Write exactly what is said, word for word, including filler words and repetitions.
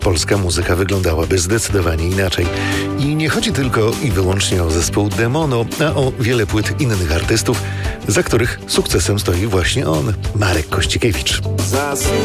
polska muzyka wyglądałaby zdecydowanie inaczej. I nie chodzi tylko i wyłącznie o zespół Demono, a o wiele płyt innych artystów, za których sukcesem stoi właśnie on, Marek Kościkiewicz.